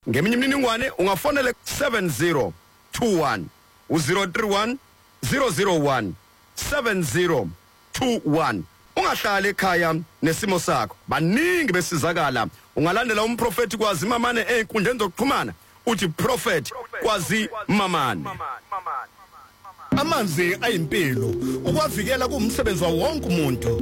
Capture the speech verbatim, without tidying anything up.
Ngeminye imininingwane ungafonela seven zero two one zero three one zero zero one seven zero two one. Ungahlala ekhaya nesimo sakho. Baningi besizakala. Ungalandela umprofeti kwazi Mamane einkundleni zokuxhumana uthi prophet kwazi Mamane. Amanzi ayimpilo ukwavikela kumsebenzi wa wonke umuntu.